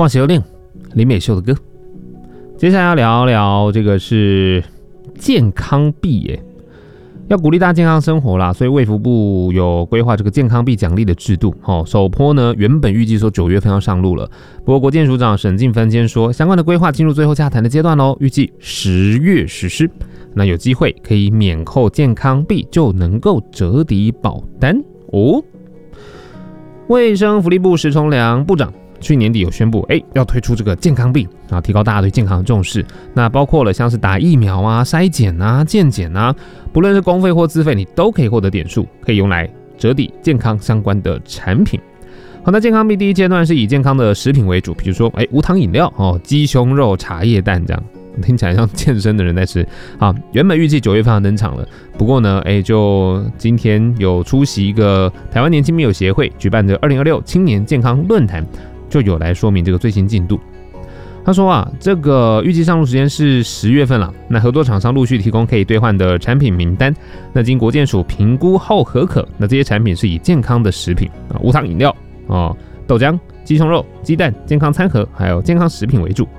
忘写又令林美秀的歌。接下来要聊聊这个是健康币耶，要鼓励大家健康生活啦，所以卫福部有规划这个健康币奖励的制度。首波呢原本预计说9月份要上路了，不过国健署长沈进芬今天说，相关的规划进入最后洽谈的阶段喽，预计10月实施。那有机会可以免扣健康币，就能够折抵保单哦。卫生福利部石崇良部长去年底有宣布，要推出这个健康币啊，提高大家对健康的重视。那包括了像是打疫苗啊、筛检啊、健检啊，不论是公费或自费，你都可以获得点数，可以用来折抵健康相关的产品。好，那健康币第一阶段是以健康的食品为主，比如说无糖饮料鸡胸肉、茶叶蛋这样。听起来像健身的人在吃啊！原本预计9月份要登场了，不过呢，就今天有出席一个台湾年轻密友协会举办的2026青年健康论坛，就有来说明这个最新进度。他说啊，这个预计上路时间是10月份了，那合作厂商陆续提供可以兑换的产品名单，那经国健署评估后核可，那这些产品是以健康的食品啊、无糖饮料豆浆、鸡胸肉、鸡蛋、健康餐盒还有健康食品为主。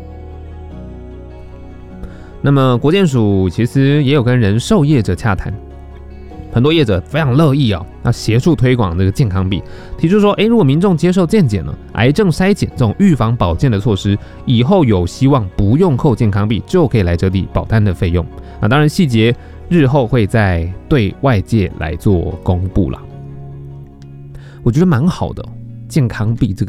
那么国健署其实也有跟人寿业者洽谈，很多业者非常乐意要协助推广这个健康币，提出说，如果民众接受健检呢，癌症筛检这种预防保健的措施，以后有希望不用扣健康币就可以来折抵保单的费用。那当然细节日后会再对外界来做公布啦。我觉得蛮好的，健康币这个